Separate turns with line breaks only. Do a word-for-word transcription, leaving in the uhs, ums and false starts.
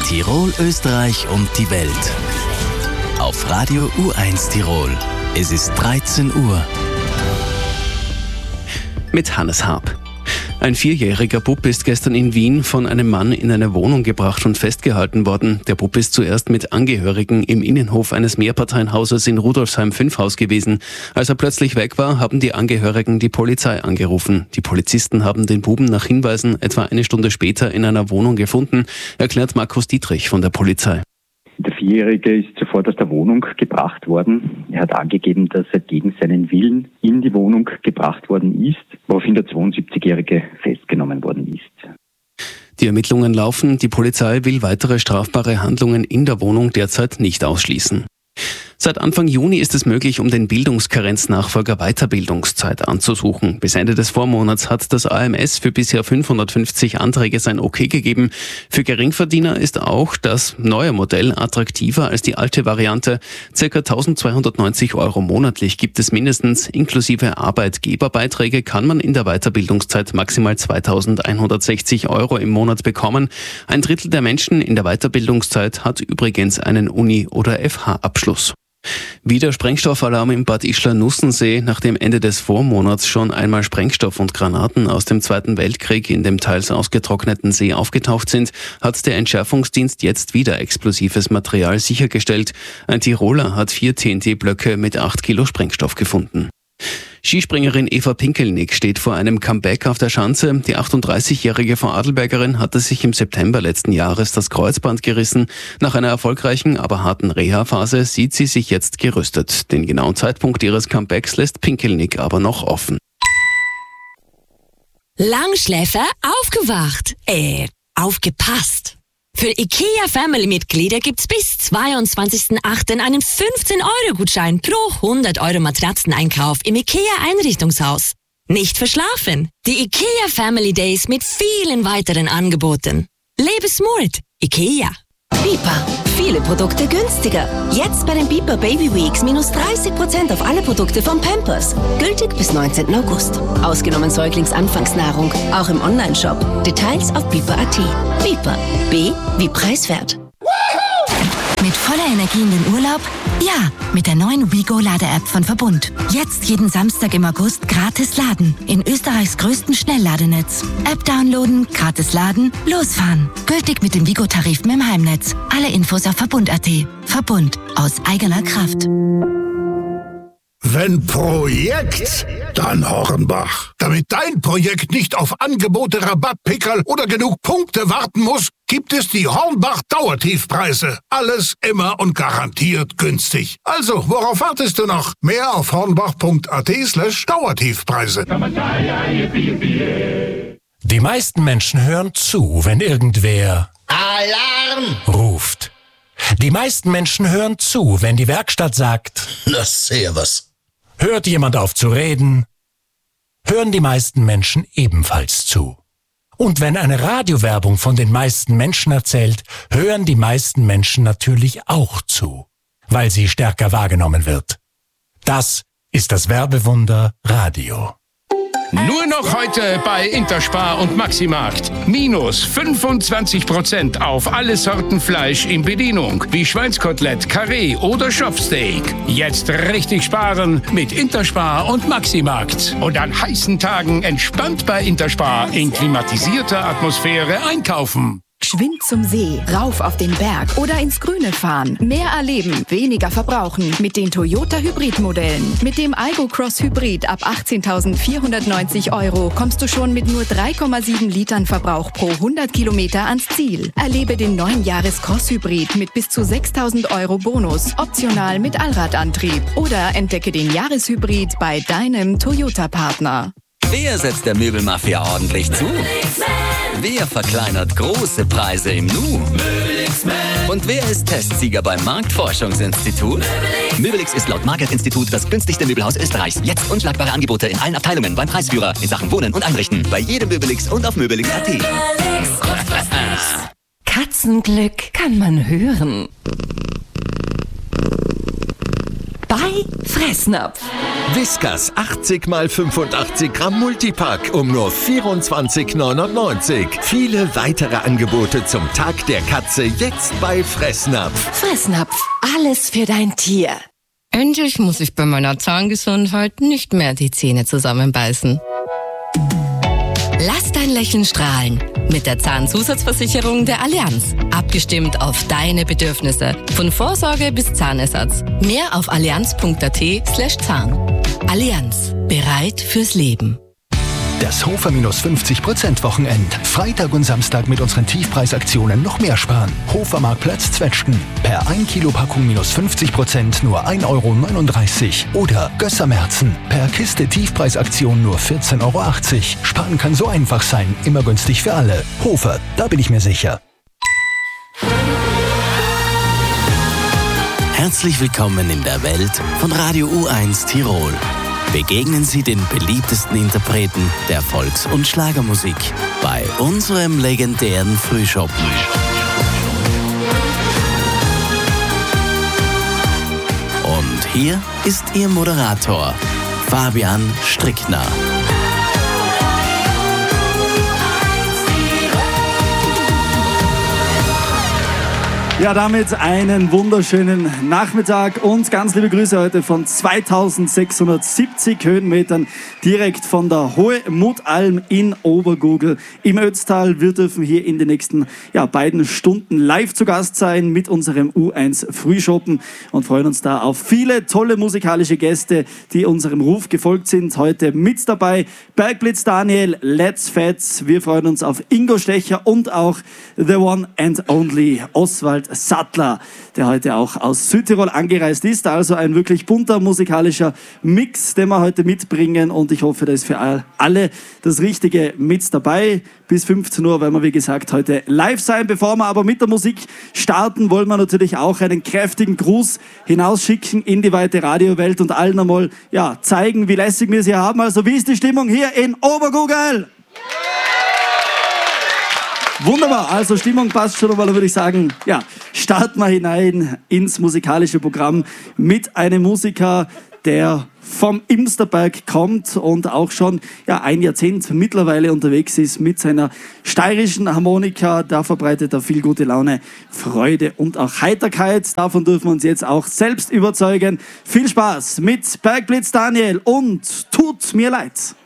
Tirol, Österreich und die Welt. Auf Radio U eins Tirol. Es ist dreizehn Uhr.
Mit Hannes Haab. Ein vierjähriger Bub ist gestern in Wien von einem Mann in eine Wohnung gebracht und festgehalten worden. Der Bub ist zuerst mit Angehörigen im Innenhof eines Mehrparteienhauses in Rudolfsheim fünf Haus gewesen. Als er plötzlich weg war, haben die Angehörigen die Polizei angerufen. Die Polizisten haben den Buben nach Hinweisen etwa eine Stunde später in einer Wohnung gefunden, erklärt Markus Dietrich von der Polizei.
Der Vierjährige ist sofort aus der Wohnung gebracht worden. Er hat angegeben, dass er gegen seinen Willen in die Wohnung gebracht worden ist, woraufhin der zweiundsiebzigjährige festgenommen worden ist.
Die Ermittlungen laufen. Die Polizei will weitere strafbare Handlungen in der Wohnung derzeit nicht ausschließen. Seit Anfang Juni ist es möglich, um den Bildungskarenznachfolger Weiterbildungszeit anzusuchen. Bis Ende des Vormonats hat das A M S für bisher fünfhundertfünfzig Anträge sein Okay gegeben. Für Geringverdiener ist auch das neue Modell attraktiver als die alte Variante. Circa eintausendzweihundertneunzig Euro monatlich gibt es mindestens. Inklusive Arbeitgeberbeiträge kann man in der Weiterbildungszeit maximal zweitausendeinhundertsechzig Euro im Monat bekommen. Ein Drittel der Menschen in der Weiterbildungszeit hat übrigens einen Uni- oder F H-Abschluss. Wieder Sprengstoffalarm im Bad Ischl-Nussensee. Nachdem Ende des Vormonats schon einmal Sprengstoff und Granaten aus dem Zweiten Weltkrieg in dem teils ausgetrockneten See aufgetaucht sind, hat der Entschärfungsdienst jetzt wieder explosives Material sichergestellt. Ein Tiroler hat vier T N T-Blöcke mit acht Kilo Sprengstoff gefunden. Skispringerin Eva Pinkelnick steht vor einem Comeback auf der Schanze. Die achtunddreißigjährige Vorarlbergerin hatte sich im September letzten Jahres das Kreuzband gerissen. Nach einer erfolgreichen, aber harten Reha-Phase sieht sie sich jetzt gerüstet. Den genauen Zeitpunkt ihres Comebacks lässt Pinkelnick aber noch offen.
Langschläfer aufgewacht. Äh, aufgepasst. Für IKEA-Family-Mitglieder gibt's bis zweiundzwanzigsten achten einen fünfzehn Euro Gutschein pro hundert Euro Matratzeneinkauf im IKEA-Einrichtungshaus. Nicht verschlafen. Die IKEA Family Days mit vielen weiteren Angeboten. Lebe smart. IKEA.
Bipa. Viele Produkte günstiger. Jetzt bei den Bipa Baby Weeks minus dreißig Prozent auf alle Produkte von Pampers. Gültig bis neunzehnten August. Ausgenommen Säuglingsanfangsnahrung. Auch im Onlineshop. Details auf bipa punkt at. Bipa. B wie preiswert.
Mit voller Energie in den Urlaub? Ja, mit der neuen WeGo-Lade-App von Verbund. Jetzt jeden Samstag im August gratis laden. In Österreichs größten Schnellladenetz. App downloaden, gratis laden, losfahren. Gültig mit dem WeGo-Tarif im Heimnetz. Alle Infos auf verbund punkt at. Verbund. Aus eigener Kraft.
Wenn Projekt, dann Hornbach. Damit dein Projekt nicht auf Angebote, Rabattpickerl oder genug Punkte warten muss, gibt es die Hornbach Dauertiefpreise. Alles immer und garantiert günstig. Also, worauf wartest du noch? Mehr auf hornbach punkt at slash Dauertiefpreise.
Die meisten Menschen hören zu, wenn irgendwer
Alarm
ruft. Die meisten Menschen hören zu, wenn die Werkstatt sagt,
na servus.
Hört jemand auf zu reden, hören die meisten Menschen ebenfalls zu. Und wenn eine Radiowerbung von den meisten Menschen erzählt, hören die meisten Menschen natürlich auch zu, weil sie stärker wahrgenommen wird. Das ist das Werbewunder Radio.
Nur noch heute bei Interspar und Maximarkt. Minus fünfundzwanzig Prozent auf alle Sorten Fleisch in Bedienung, wie Schweinskotelett, Karree oder Schopfsteak. Jetzt richtig sparen mit Interspar und Maximarkt. Und an heißen Tagen entspannt bei Interspar in klimatisierter Atmosphäre einkaufen.
Geschwind zum See, rauf auf den Berg oder ins Grüne fahren. Mehr erleben, weniger verbrauchen mit den Toyota Hybrid-Modellen. Mit dem Aygo Cross Hybrid ab achtzehntausendvierhundertneunzig Euro kommst du schon mit nur drei Komma sieben Litern Verbrauch pro hundert Kilometer ans Ziel. Erlebe den neuen Jahres Cross Hybrid mit bis zu sechstausend Euro Bonus, optional mit Allradantrieb. Oder entdecke den Jahreshybrid bei deinem Toyota-Partner.
Wer setzt der Möbelmafia ordentlich zu? Wer verkleinert große Preise im Nu? Und wer ist Testsieger beim Marktforschungsinstitut? Möbelix ist laut Market-Institut das günstigste Möbelhaus Österreichs. Jetzt unschlagbare Angebote in allen Abteilungen beim Preisführer in Sachen Wohnen und Einrichten. Bei jedem Möbelix und auf möbelix punkt at.
Katzenglück kann man hören. Bei Fressnapf.
Whiskas achtzig mal fünfundachtzig Gramm Multipack um nur vierundzwanzig neunundneunzig. Viele weitere Angebote zum Tag der Katze jetzt bei Fressnapf.
Fressnapf, alles für dein Tier.
Endlich muss ich bei meiner Zahngesundheit nicht mehr die Zähne zusammenbeißen.
Lass dein Lächeln strahlen mit der Zahnzusatzversicherung der Allianz. Abgestimmt auf deine Bedürfnisse. Von Vorsorge bis Zahnersatz. Mehr auf allianz punkt at slash Zahn. Allianz. Bereit fürs Leben.
Das Hofer minus fünfzig Prozent Wochenend. Freitag und Samstag mit unseren Tiefpreisaktionen noch mehr sparen. Hofer Marktplatz Zwetschgen. Per ein Kilo Packung minus fünfzig Prozent nur ein Euro neununddreißig. Oder Gössermerzen. Per Kiste Tiefpreisaktion nur vierzehn Euro achtzig. Sparen kann so einfach sein. Immer günstig für alle. Hofer, da bin ich mir sicher.
Herzlich willkommen in der Welt von Radio U eins Tirol. Begegnen Sie den beliebtesten Interpreten der Volks- und Schlagermusik bei unserem legendären Frühschoppen. Und hier ist Ihr Moderator, Fabian Strickner.
Ja, damit einen wunderschönen Nachmittag und ganz liebe Grüße heute von zweitausendsechshundertsiebzig Höhenmetern direkt von der Hohe Mutalm in Obergurgl im Ötztal. Wir dürfen hier in den nächsten ja, beiden Stunden live zu Gast sein mit unserem U eins Frühschoppen und freuen uns da auf viele tolle musikalische Gäste, die unserem Ruf gefolgt sind. Heute mit dabei Bergblitz Daniel, Let's Fats. Wir freuen uns auf Ingo Stecher und auch the one and only Oswald Sattler, der heute auch aus Südtirol angereist ist. Also ein wirklich bunter musikalischer Mix, den wir heute mitbringen und ich hoffe, da ist für alle das Richtige mit dabei. Bis fünfzehn Uhr werden wir, wie gesagt, heute live sein. Bevor wir aber mit der Musik starten, wollen wir natürlich auch einen kräftigen Gruß hinausschicken in die weite Radiowelt und allen einmal ja, zeigen, wie lässig wir sie haben. Also wie ist die Stimmung hier in Obergurgl? Wunderbar, also Stimmung passt schon, aber da würde ich sagen, ja, starten wir hinein ins musikalische Programm mit einem Musiker, der vom Imsterberg kommt und auch schon ja, ein Jahrzehnt mittlerweile unterwegs ist mit seiner steirischen Harmonika. Da verbreitet er viel gute Laune, Freude und auch Heiterkeit. Davon dürfen wir uns jetzt auch selbst überzeugen. Viel Spaß mit Bergblitz Daniel und Tut mir leid.